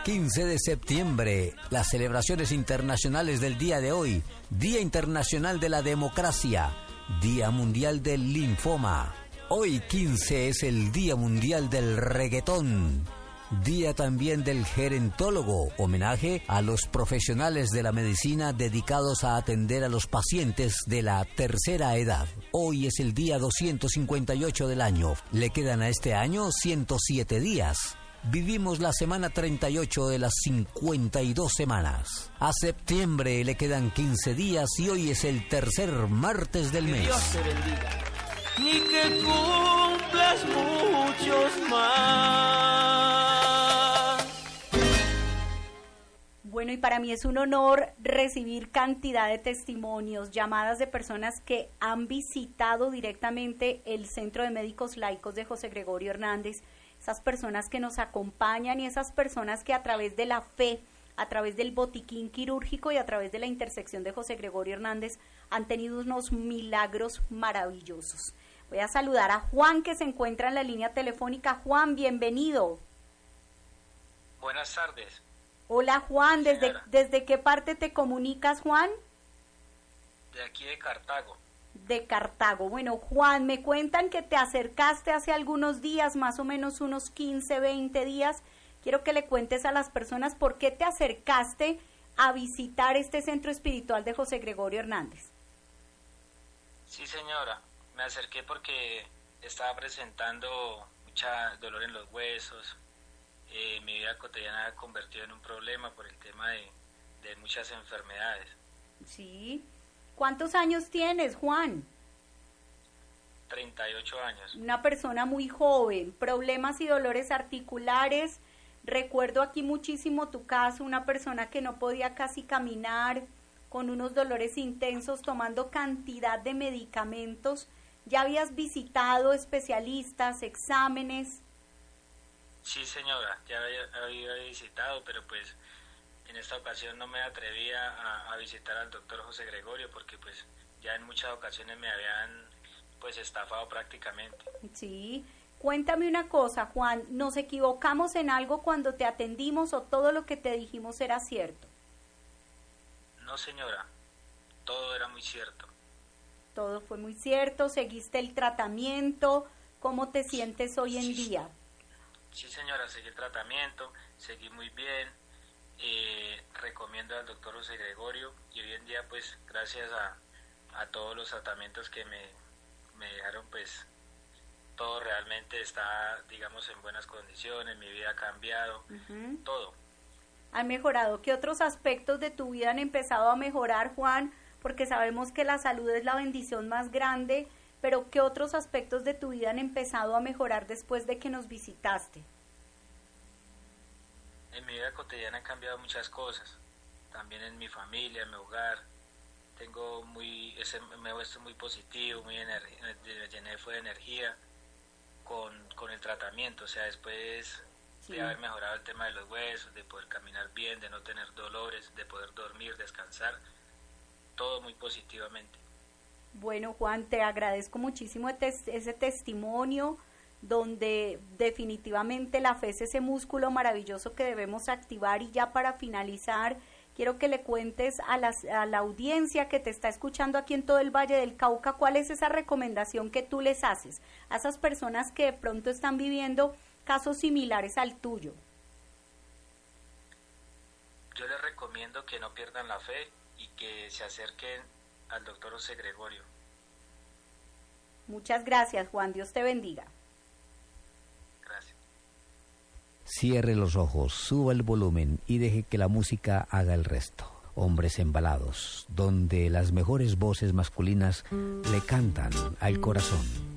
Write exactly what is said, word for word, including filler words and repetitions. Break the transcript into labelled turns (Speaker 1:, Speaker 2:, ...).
Speaker 1: quince de septiembre, las celebraciones internacionales del día de hoy, Día Internacional de la Democracia, Día Mundial del Linfoma. Hoy quince es el Día Mundial del Reggaetón. Día también del gerontólogo, homenaje a los profesionales de la medicina dedicados a atender a los pacientes de la tercera edad. Hoy es el día doscientos cincuenta y ocho del año. Le quedan a este año ciento siete días. Vivimos la semana treinta y ocho de las cincuenta y dos semanas. A septiembre le quedan quince días y hoy es el tercer martes del mes.
Speaker 2: Dios te bendiga. Ni que cumplas muchos más.
Speaker 3: Bueno, y para mí es un honor recibir cantidad de testimonios, llamadas de personas que han visitado directamente el Centro de Médicos Laicos de José Gregorio Hernández, esas personas que nos acompañan y esas personas que a través de la fe, a través del botiquín quirúrgico y a través de la intersección de José Gregorio Hernández han tenido unos milagros maravillosos. Voy a saludar a Juan, que se encuentra en la línea telefónica. Juan, bienvenido.
Speaker 4: Buenas tardes.
Speaker 3: Hola Juan, ¿desde, ¿desde qué parte te comunicas, Juan?
Speaker 4: De aquí de Cartago.
Speaker 3: De Cartago. Bueno, Juan, me cuentan que te acercaste hace algunos días, más o menos unos quince, veinte días. Quiero que le cuentes a las personas por qué te acercaste a visitar este centro espiritual de José Gregorio Hernández.
Speaker 4: Sí, señora. Me acerqué porque estaba presentando mucha dolor en los huesos. Eh, mi vida cotidiana ha convertido en un problema por el tema de, de muchas enfermedades.
Speaker 3: Sí. ¿Cuántos años tienes, Juan?
Speaker 4: treinta y ocho años.
Speaker 3: Una persona muy joven, problemas y dolores articulares. Recuerdo aquí muchísimo tu caso, una persona que no podía casi caminar, con unos dolores intensos, tomando cantidad de medicamentos. ¿Ya habías visitado especialistas, exámenes?
Speaker 4: Sí, señora, ya había, había visitado, pero pues en esta ocasión no me atrevía a, a visitar al doctor José Gregorio porque pues ya en muchas ocasiones me habían pues estafado prácticamente.
Speaker 3: Sí, cuéntame una cosa, Juan, ¿nos equivocamos en algo cuando te atendimos o todo lo que te dijimos era cierto?
Speaker 4: No, señora, todo era muy cierto.
Speaker 3: Todo fue muy cierto, seguiste el tratamiento, ¿cómo te sientes hoy en
Speaker 4: sí,
Speaker 3: día?
Speaker 4: Sí, señora, seguí el tratamiento, seguí muy bien, eh, recomiendo al doctor José Gregorio y hoy en día pues gracias a, a todos los tratamientos que me, me dejaron pues todo realmente está digamos en buenas condiciones, mi vida ha cambiado, uh-huh. Todo.
Speaker 3: ¿Han mejorado? ¿Qué otros aspectos de tu vida han empezado a mejorar, Juan? Porque sabemos que la salud es la bendición más grande, pero ¿qué otros aspectos de tu vida han empezado a mejorar después de que nos visitaste?
Speaker 4: En mi vida cotidiana han cambiado muchas cosas, también en mi familia, en mi hogar. Tengo muy, ese, me he puesto muy positivo, muy ener- me llené fue de energía con, con el tratamiento, o sea, después sí. De haber mejorado el tema de los huesos, de poder caminar bien, de no tener dolores, de poder dormir, descansar, todo muy positivamente.
Speaker 3: Bueno, Juan, te agradezco muchísimo ese testimonio donde definitivamente la fe es ese músculo maravilloso que debemos activar. Y ya para finalizar, quiero que le cuentes a, las, a la audiencia que te está escuchando aquí en todo el Valle del Cauca, cuál es esa recomendación que tú les haces a esas personas que de pronto están viviendo casos similares al tuyo.
Speaker 4: Yo les recomiendo que no pierdan la fe y que se acerquen al doctor José Gregorio.
Speaker 3: Muchas gracias, Juan. Dios te bendiga.
Speaker 4: Gracias.
Speaker 1: Cierre los ojos, suba el volumen y deje que la música haga el resto. Hombres embalados, donde las mejores voces masculinas le cantan al corazón.